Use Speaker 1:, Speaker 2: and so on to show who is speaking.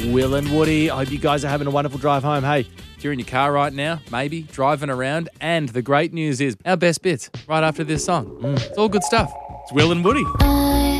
Speaker 1: Will and Woody. I hope you guys are having a wonderful drive home. Hey, if you're in your car right now, maybe driving around, and the great news is our best bits right after this song. It's all good stuff. It's Will and Woody.